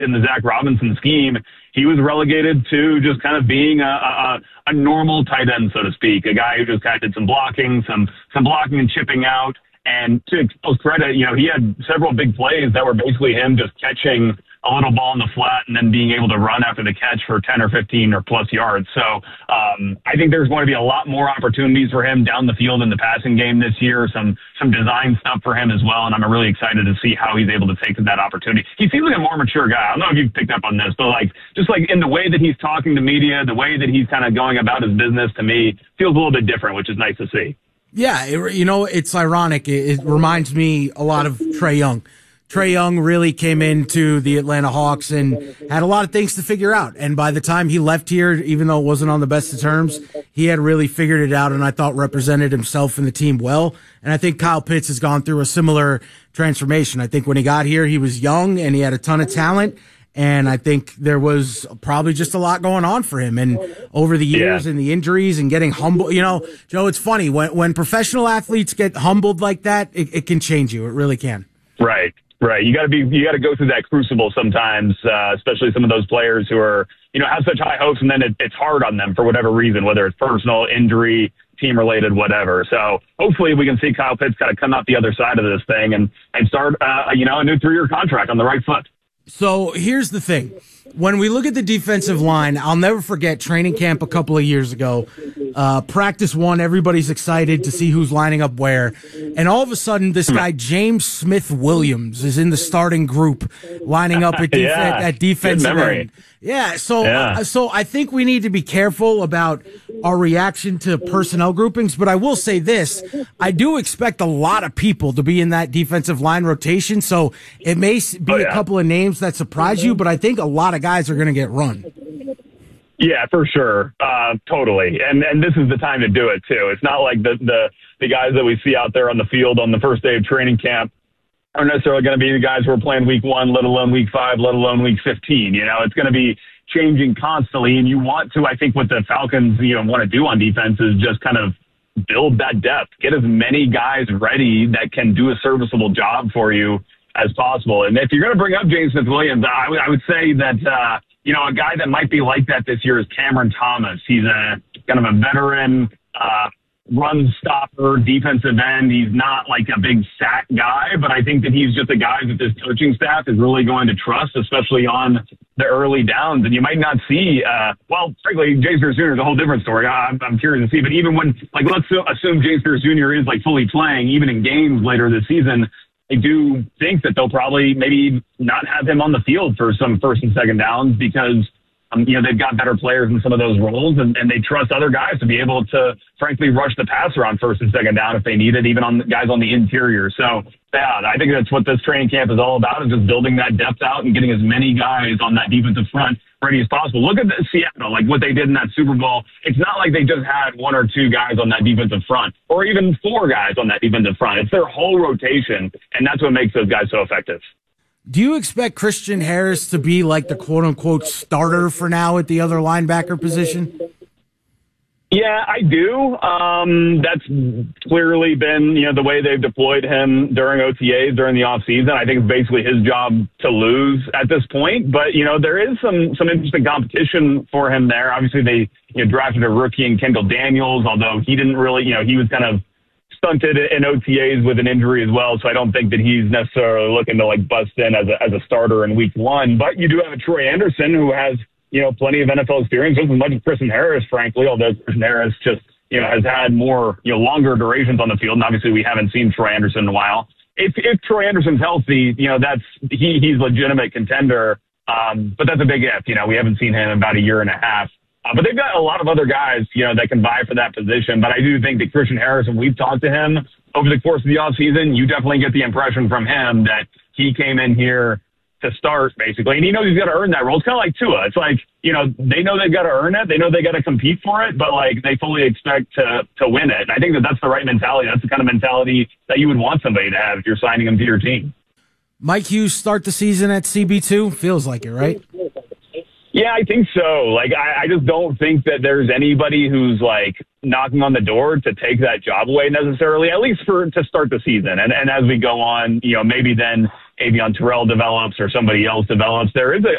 in the Zach Robinson scheme, he was relegated to just kind of being a normal tight end, so to speak, a guy who just kind of did some blocking and chipping out. And to his credit, you know, he had several big plays that were basically him just catching a little ball in the flat and then being able to run after the catch for 10 or 15 or plus yards. So I think there's going to be a lot more opportunities for him down the field in the passing game this year, some design stuff for him as well, and I'm really excited to see how he's able to take that opportunity. He seems like a more mature guy. I don't know if you've picked up on this, but just in the way that he's talking to media, the way that he's kind of going about his business, to me, feels a little bit different, which is nice to see. Yeah, it's ironic. It reminds me a lot of Trae Young. Trae Young really came into the Atlanta Hawks and had a lot of things to figure out. And by the time he left here, even though it wasn't on the best of terms, he had really figured it out and I thought represented himself and the team well. And I think Kyle Pitts has gone through a similar transformation. I think when he got here, he was young and he had a ton of talent. And I think there was probably just a lot going on for him. And over the years and the injuries and getting humble, Joe, it's funny when professional athletes get humbled like that, it can change you. It really can. Right. You got to go through that crucible sometimes, especially some of those players who are, have such high hopes and then it's hard on them for whatever reason, whether it's personal, injury, team related, whatever. So hopefully we can see Kyle Pitts kind of come out the other side of this thing and start, a new 3-year contract on the right foot. So here's the thing. When we look at the defensive line, I'll never forget training camp a couple of years ago. Practice one, everybody's excited to see who's lining up where. And all of a sudden, this guy, James Smith-Williams, is in the starting group lining up at defensive end. Yeah, so I think we need to be careful about our reaction to personnel groupings, but I will say this. I do expect a lot of people to be in that defensive line rotation, so it may be a couple of names that surprise you, but I think a lot of guys are going to get run. Yeah, for sure. Totally. And this is the time to do it, too. It's not like the guys that we see out there on the field on the first day of training camp are necessarily going to be the guys who are playing week 1, let alone week 5, let alone week 15. It's going to be changing constantly. And you want to, I think what the Falcons, want to do on defense is just kind of build that depth, get as many guys ready that can do a serviceable job for you as possible. And if you're going to bring up James Smith-Williams, I would say that, a guy that might be like that this year is Cameron Thomas. He's a kind of a veteran, run stopper, defensive end. He's not like a big sack guy, but I think that he's just a guy that this coaching staff is really going to trust, especially on the early downs. And you might not see, frankly, James Pierce Jr. is a whole different story. I'm curious to see, but even when, let's assume James Pierce Jr. is fully playing, even in games later this season, I do think that they'll probably maybe not have him on the field for some first and second downs because they've got better players in some of those roles, and they trust other guys to be able to, frankly, rush the passer on first and second down if they need it, even on guys on the interior. So, I think that's what this training camp is all about, is just building that depth out and getting as many guys on that defensive front ready as possible. Look at Seattle, what they did in that Super Bowl. It's not like they just had 1 or 2 guys on that defensive front, or even 4 guys on that defensive front. It's their whole rotation, and that's what makes those guys so effective. Do you expect Christian Harris to be the quote-unquote starter for now at the other linebacker position? Yeah, I do. That's clearly been, the way they've deployed him during OTAs, during the offseason. I think it's basically his job to lose at this point. But, there is some interesting competition for him there. Obviously, they drafted a rookie in Kendall Daniels, although he didn't really, he was kind of stunted in OTAs with an injury as well, so I don't think that he's necessarily looking to bust in as a starter in week 1. But you do have a Troy Anderson who has plenty of NFL experience, just as much as Christian Harris, frankly. Although Christian Harris just has had more longer durations on the field, and obviously we haven't seen Troy Anderson in a while. If Troy Anderson's healthy, he's a legitimate contender. But that's a big if. We haven't seen him in about a year and a half. But they've got a lot of other guys, that can vie for that position. But I do think that Christian Harrison, we've talked to him over the course of the offseason, you definitely get the impression from him that he came in here to start, basically. And he knows he's got to earn that role. It's kind of like Tua. It's they know they've got to earn it. They know they got to compete for it, but, they fully expect to win it. And I think that that's the right mentality. That's the kind of mentality that you would want somebody to have if you're signing them to your team. Mike Hughes start the season at CB2? Feels like it, right? Yeah, I think so. I just don't think that there's anybody who's knocking on the door to take that job away necessarily, at least to start the season. And as we go on, maybe then Avion Terrell develops or somebody else develops, there is